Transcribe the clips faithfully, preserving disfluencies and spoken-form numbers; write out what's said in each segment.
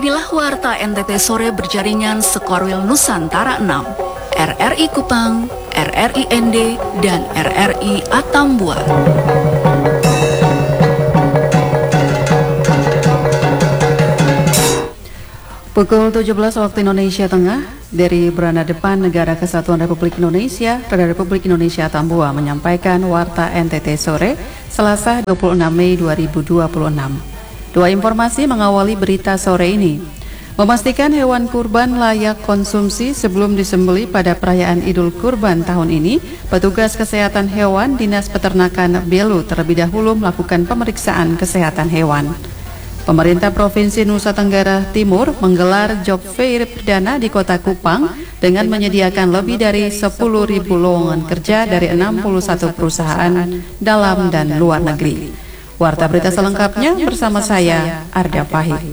Inilah Warta N T T Sore berjaringan Sekorwil Nusantara enam, R R I Kupang, R R I N D, dan R R I Atambua. Pukul tujuh belas waktu Indonesia Tengah, dari beranda depan Negara Kesatuan Republik Indonesia, Radar Republik Indonesia Atambua menyampaikan Warta N T T Sore, Selasa dua puluh enam Mei dua ribu dua puluh enam. Dua informasi mengawali berita sore ini. Memastikan hewan kurban layak konsumsi sebelum disembelih pada perayaan Idul Kurban tahun ini, petugas kesehatan hewan Dinas Peternakan Belu terlebih dahulu melakukan pemeriksaan kesehatan hewan. Pemerintah Provinsi Nusa Tenggara Timur menggelar job fair perdana di Kota Kupang dengan menyediakan lebih dari sepuluh ribu lowongan kerja dari enam puluh satu perusahaan dalam dan luar negeri. Warta berita selengkapnya bersama saya, Arda Pahit.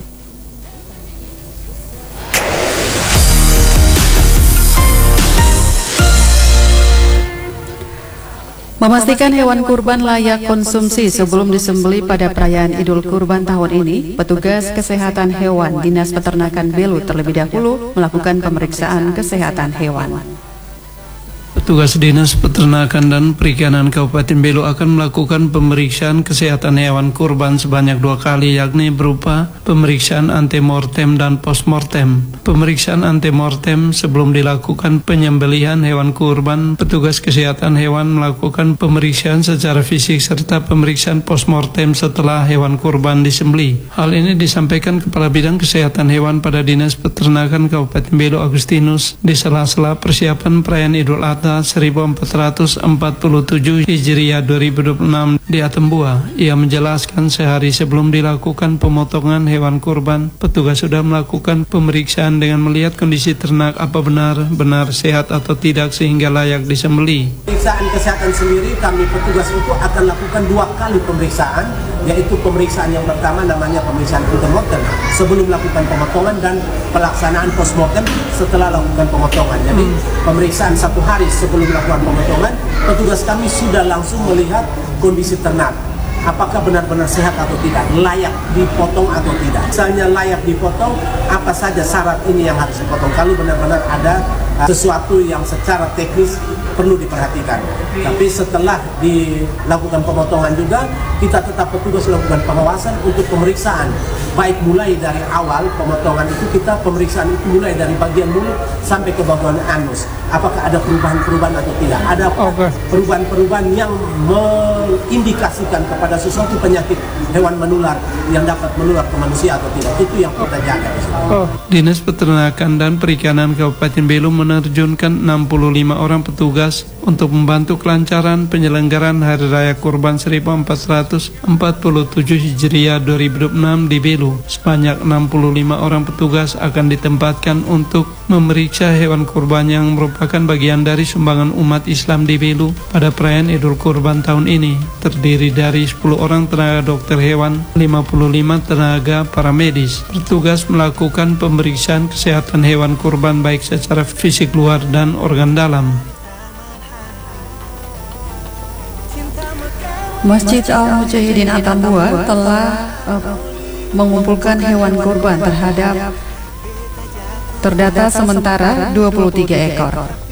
Memastikan hewan kurban layak konsumsi sebelum disembelih pada perayaan Idul Kurban tahun ini, petugas kesehatan hewan Dinas Peternakan Belu terlebih dahulu melakukan pemeriksaan kesehatan hewan. Petugas Dinas Peternakan dan Perikanan Kabupaten Belu akan melakukan pemeriksaan kesehatan hewan kurban sebanyak dua kali, yakni berupa pemeriksaan antemortem dan postmortem. Pemeriksaan antemortem sebelum dilakukan penyembelihan hewan kurban, petugas kesehatan hewan melakukan pemeriksaan secara fisik serta pemeriksaan postmortem setelah hewan kurban disembelih. Hal ini disampaikan Kepala Bidang Kesehatan Hewan pada Dinas Peternakan Kabupaten Belu Agustinus di sela-sela persiapan perayaan Idul Adha seribu empat ratus empat puluh tujuh Hijriah dua ribu dua puluh enam di Atambua. Ia menjelaskan sehari sebelum dilakukan pemotongan hewan kurban, petugas sudah melakukan pemeriksaan dengan melihat kondisi ternak apa benar-benar sehat atau tidak sehingga layak disembelih. Pemeriksaan kesehatan sendiri kami petugas itu akan lakukan dua kali pemeriksaan, yaitu pemeriksaan yang pertama namanya pemeriksaan antemortem sebelum melakukan pemotongan dan pelaksanaan postmortem setelah lakukan pemotongan. Jadi pemeriksaan satu hari sebelum melakukan pemotongan, petugas kami sudah langsung melihat kondisi ternak, apakah benar-benar sehat atau tidak, layak dipotong atau tidak. Misalnya layak dipotong, apa saja syarat ini yang harus dipotong kalau benar-benar ada uh, sesuatu yang secara teknis perlu diperhatikan. Tapi setelah dilakukan pemotongan juga, kita tetap petugas lakukan pengawasan untuk pemeriksaan. Baik mulai dari awal pemotongan itu, kita pemeriksaan itu mulai dari bagian mulut sampai ke bagian anus. Apakah ada perubahan-perubahan atau tidak? Ada perubahan-perubahan yang mengindikasikan kepada sesuatu penyakit hewan menular yang dapat menular ke manusia atau tidak. Itu yang kita jaga. Oh. Dinas Peternakan dan Perikanan Kabupaten Belu menerjunkan enam puluh lima orang petugas untuk membantu kelancaran penyelenggaraan Hari Raya Kurban seribu empat ratus empat puluh tujuh Hijriah dua ribu dua puluh enam di Belu. Sebanyak enam puluh lima orang petugas akan ditempatkan untuk memeriksa hewan kurban yang merupakan bagian dari sumbangan umat Islam di Belu pada perayaan Idul Kurban tahun ini. Terdiri dari sepuluh orang tenaga dokter hewan, lima puluh lima tenaga paramedis. Petugas melakukan pemeriksaan kesehatan hewan kurban baik secara fisik luar dan organ dalam. Masjid Al-Mujahidin Atambua telah uh, mengumpulkan hewan kurban terhadap terdata sementara dua puluh tiga ekor.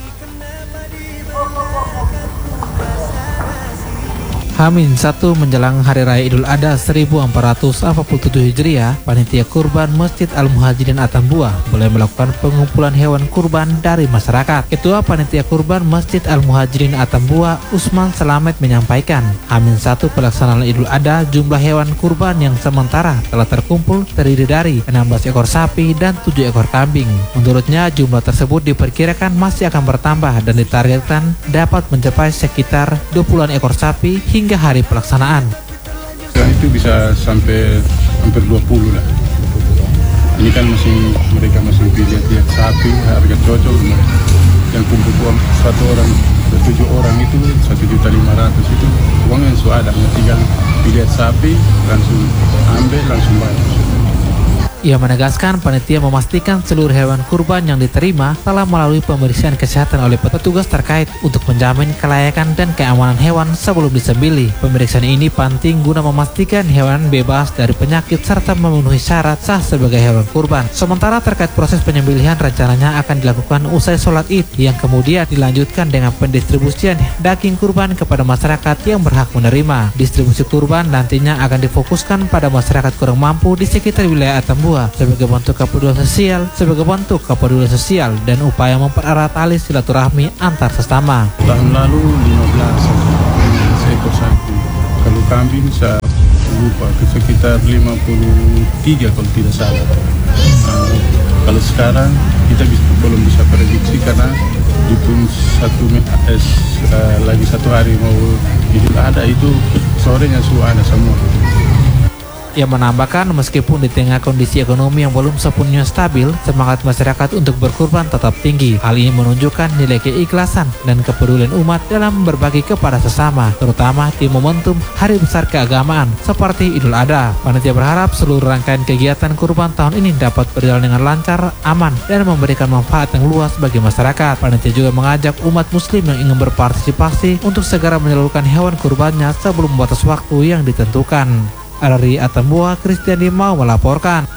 Hamin satu menjelang Hari Raya Idul Adha seribu empat ratus empat puluh tujuh Hijriah, Panitia Kurban Masjid Al-Muhajirin Atambua mulai melakukan pengumpulan hewan kurban dari masyarakat. Ketua Panitia Kurban Masjid Al-Muhajirin Atambua, Usman Selamet menyampaikan, Hamin satu pelaksanaan Idul Adha, jumlah hewan kurban yang sementara telah terkumpul terdiri dari enam belas ekor sapi dan tujuh ekor kambing. Menurutnya, jumlah tersebut diperkirakan masih akan bertambah dan ditargetkan dapat mencapai sekitar dua puluhan ekor sapi hingga hingga hari pelaksanaan. Dan itu bisa sampai hampir dua puluh lah. Ini kan masih mereka masih lihat-lihat sapi, harga cocok. Yang kumpul uang satu orang, tujuh orang itu satu juta lima ratus itu uang yang sudah ada. Tinggal lihat sapi, langsung ambil, langsung bayar. Ia menegaskan panitia memastikan seluruh hewan kurban yang diterima telah melalui pemeriksaan kesehatan oleh petugas terkait untuk menjamin kelayakan dan keamanan hewan sebelum disembelih. Pemeriksaan ini penting guna memastikan hewan bebas dari penyakit serta memenuhi syarat sah sebagai hewan kurban. Sementara terkait proses penyembelihan rencananya akan dilakukan usai sholat Id yang kemudian dilanjutkan dengan pendistribusian daging kurban kepada masyarakat yang berhak menerima. Distribusi kurban nantinya akan difokuskan pada masyarakat kurang mampu di sekitar wilayah Atambua sebagai bentuk kepedulian sosial, sebagai bentuk kepedulian sosial dan upaya mempererat tali silaturahmi antar sesama. Tahun lalu lima belas seekor sapi. Kalau kambing saya lupa sekitar lima puluh tiga kalau tidak salah. Nah, kalau sekarang kita bisa, belum bisa prediksi karena di pun satu eh, lagi satu hari mau Idul Adha itu sorenya sudah ada semua. Ia menambahkan meskipun di tengah kondisi ekonomi yang belum sepenuhnya stabil, semangat masyarakat untuk berkurban tetap tinggi. Hal ini menunjukkan nilai keikhlasan dan kepedulian umat dalam berbagi kepada sesama, terutama di momentum hari besar keagamaan seperti Idul Adha. Panitia berharap seluruh rangkaian kegiatan kurban tahun ini dapat berjalan dengan lancar, aman, dan memberikan manfaat yang luas bagi masyarakat. Panitia juga mengajak umat muslim yang ingin berpartisipasi untuk segera menyalurkan hewan kurbannya sebelum batas waktu yang ditentukan. Dari Atambua, Kristian Dimau melaporkan.